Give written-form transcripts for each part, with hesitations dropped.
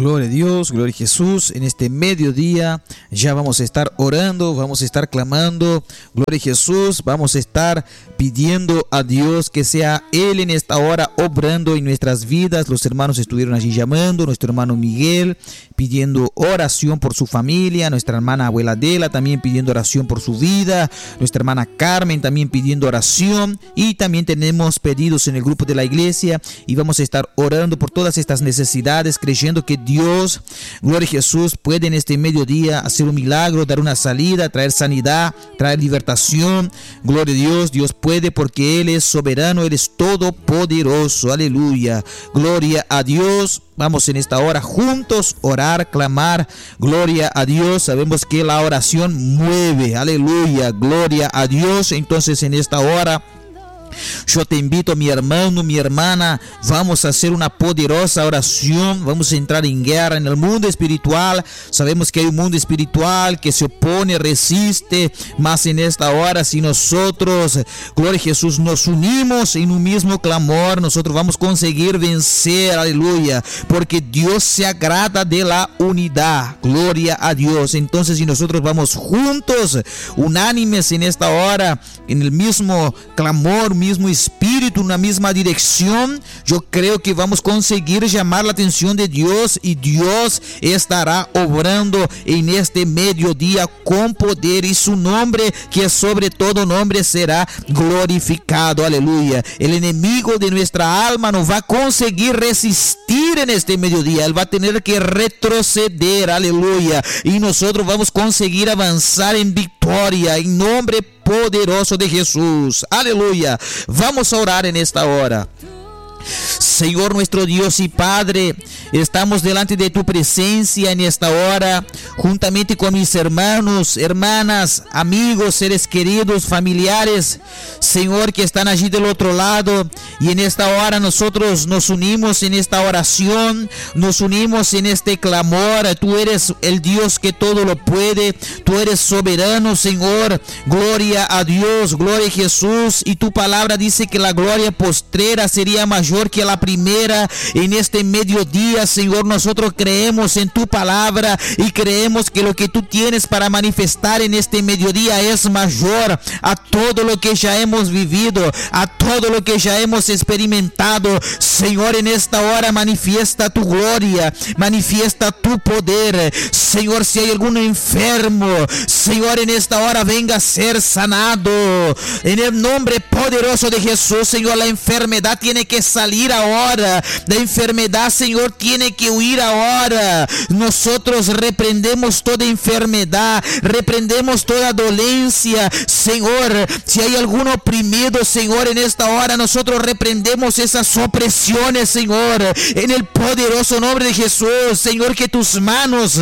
Gloria a Dios, gloria a Jesús. En este mediodía ya vamos a estar orando, vamos a estar clamando. Gloria a Jesús, vamos a estar pidiendo a Dios que sea Él en esta hora obrando en nuestras vidas. Los hermanos estuvieron allí llamando, nuestro hermano Miguel pidiendo oración por su familia, nuestra hermana abuela Adela también pidiendo oración por su vida, nuestra hermana Carmen también pidiendo oración, y también tenemos pedidos en el grupo de la iglesia y vamos a estar orando por todas estas necesidades, creyendo que Dios, gloria a Jesús, puede en este mediodía hacer un milagro, dar una salida, traer sanidad, traer libertación. Gloria a Dios, Dios puede porque Él es soberano, Él es todopoderoso. Aleluya, gloria a Dios. Vamos en esta hora juntos orar, clamar, gloria a Dios. Sabemos que la oración mueve, aleluya, gloria a Dios. Entonces en esta hora yo te invito, mi hermano, mi hermana, vamos a hacer una poderosa oración, vamos a entrar en guerra en el mundo espiritual. Sabemos que hay un mundo espiritual que se opone, resiste, mas en esta hora si nosotros, gloria a Jesús, nos unimos en un mismo clamor, nosotros vamos a conseguir vencer, aleluya, porque Dios se agrada de la unidad, gloria a Dios. Entonces si nosotros vamos juntos, unánimes en esta hora, en el mismo clamor, mismo espíritu, una misma dirección, yo creo que vamos a conseguir llamar la atención de Dios y Dios estará obrando en este mediodía con poder y su nombre, que sobre todo nombre, será glorificado, aleluya. El enemigo de nuestra alma no va a conseguir resistir en este mediodía, él va a tener que retroceder, aleluya, y nosotros vamos a conseguir avanzar en victoria en nombre poderoso de Jesús, aleluya. Vamos a orar en esta hora. Señor nuestro Dios y Padre, estamos delante de tu presencia en esta hora, juntamente con mis hermanos, hermanas, amigos, seres queridos, familiares, Señor, que están allí del otro lado, y en esta hora nosotros nos unimos en esta oración, nos unimos en este clamor. Tú eres el Dios que todo lo puede, tú eres soberano, Señor, gloria a Dios, gloria a Jesús, y tu palabra dice que la gloria postrera sería mayor que la primera. En este mediodía, Señor, nosotros creemos en tu palabra y creemos que lo que tú tienes para manifestar en este mediodía es mayor a todo lo que ya hemos vivido, a todo lo que ya hemos experimentado. Señor, en esta hora manifiesta tu gloria, manifiesta tu poder. Señor, si hay algún enfermo, Señor, en esta hora venga a ser sanado en el nombre poderoso de Jesús. Señor, la enfermedad tiene que salir ahora, la enfermedad, Señor, tiene que huir ahora. Nosotros reprendemos toda enfermedad, reprendemos toda dolencia, Señor. Si hay algún oprimido, Señor, en esta hora nosotros reprendemos esas opresiones, Señor, en el poderoso nombre de Jesús. Señor, que tus manos,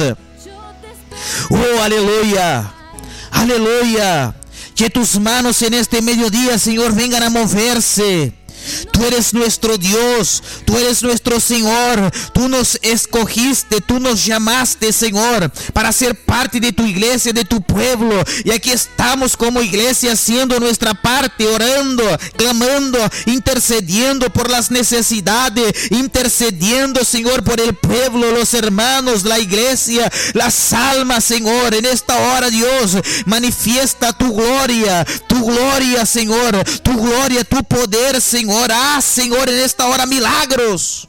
oh, aleluya, aleluya, que tus manos en este mediodía, Señor, vengan a moverse. Tú eres nuestro Dios, tú eres nuestro Señor, tú nos escogiste, tú nos llamaste, Señor, para ser parte de tu iglesia, de tu pueblo, y aquí estamos como iglesia haciendo nuestra parte, orando, clamando, intercediendo por las necesidades, intercediendo, Señor, por el pueblo, los hermanos, la iglesia, las almas, Señor. En esta hora, Dios, manifiesta tu gloria, Señor, tu gloria, tu poder, Señor. Señor, en esta hora milagros.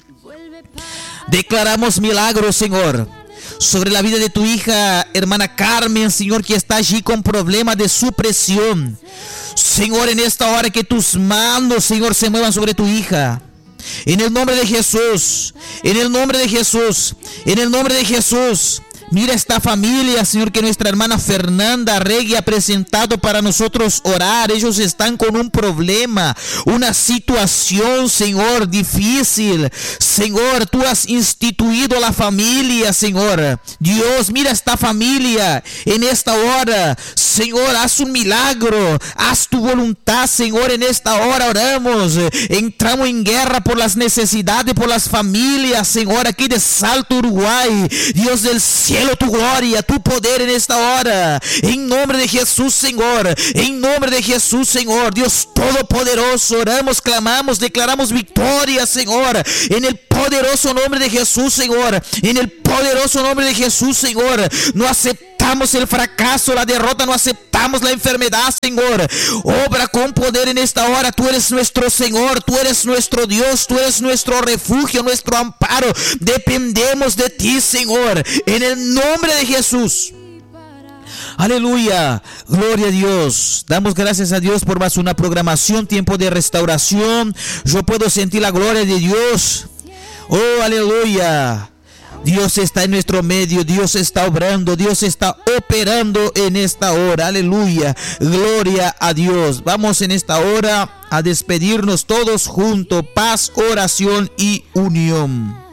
Declaramos milagros, Señor, sobre la vida de tu hija, hermana Carmen, Señor, que está allí con problemas de supresión. Señor, en esta hora que tus manos, Señor, se muevan sobre tu hija. En el nombre de Jesús, en el nombre de Jesús, en el nombre de Jesús. Mira esta familia, Señor, que nuestra hermana Fernanda Regui ha presentado para nosotros orar. Ellos están con un problema, una situación, Señor, difícil. Señor, tú has instituido la familia, Señor. Dios, mira esta familia en esta hora. Señor, haz un milagro, haz tu voluntad, Señor, en esta hora oramos. Entramos en guerra por las necesidades, por las familias, Señor, aquí de Salto, Uruguay. Dios del cielo, tu gloria, tu poder en esta hora, en nombre de Jesús, Señor, en nombre de Jesús, Señor, Dios todopoderoso, oramos, clamamos, declaramos victoria, Señor, en el poder poderoso nombre de Jesús, Señor. En el poderoso nombre de Jesús, Señor. No aceptamos el fracaso, la derrota, no aceptamos la enfermedad, Señor. Obra con poder en esta hora. Tú eres nuestro Señor, tú eres nuestro Dios, tú eres nuestro refugio, nuestro amparo. Dependemos de ti, Señor, en el nombre de Jesús. Aleluya, gloria a Dios. Damos gracias a Dios por más una programación, tiempo de restauración. Yo puedo sentir la gloria de Dios. Oh, aleluya. Dios está en nuestro medio, Dios está obrando, Dios está operando en esta hora. Aleluya, gloria a Dios. Vamos en esta hora a despedirnos todos juntos. Paz, oración y unión.